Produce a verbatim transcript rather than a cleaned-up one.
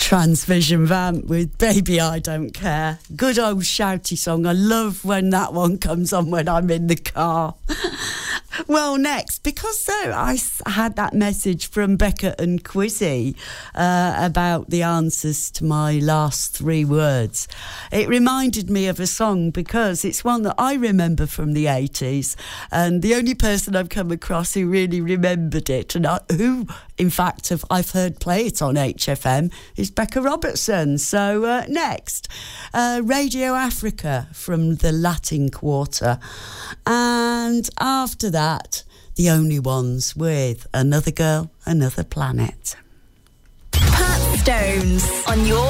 Transvision Vamp with Baby I Don't Care. Good old shouty song. I love when that one comes on when I'm in the car. Well, next, because so I had that message from Becca and Quizzy uh, about the answers to my last three words. It reminded me of a song because it's one that I remember from the eighties, and the only person I've come across who really remembered it, and I, who, in fact, have, I've heard play it on H F M, is Becca Robertson. So uh, next, uh, Radio Africa from the Latin Quarter. And after that, The Only Ones with Another Girl, Another Planet. Pat Stones on your